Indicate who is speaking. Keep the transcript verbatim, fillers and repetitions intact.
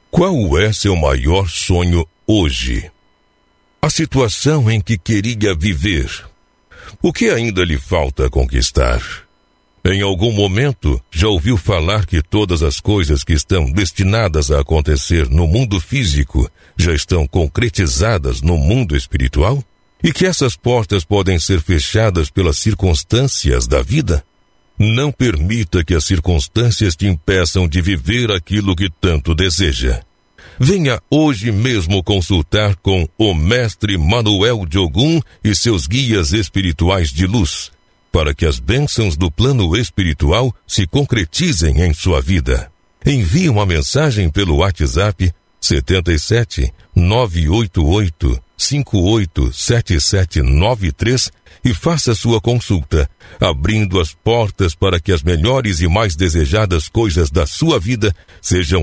Speaker 1: Qual é seu maior sonho hoje? A situação em que queria viver. O que ainda lhe falta conquistar? Em algum momento, já ouviu falar que todas as coisas que estão destinadas a acontecer no mundo físico já estão concretizadas no mundo espiritual? E que essas portas podem ser fechadas pelas circunstâncias da vida? Não permita que as circunstâncias te impeçam de viver aquilo que tanto deseja. Venha hoje mesmo consultar com o Mestre Manuel de Ogum e seus guias espirituais de luz, para que as bênçãos do plano espiritual se concretizem em sua vida. Envie uma mensagem pelo WhatsApp setenta e sete, nove oito oito, cinco oito sete sete nove três e faça sua consulta, abrindo as portas para que as melhores e mais desejadas coisas da sua vida sejam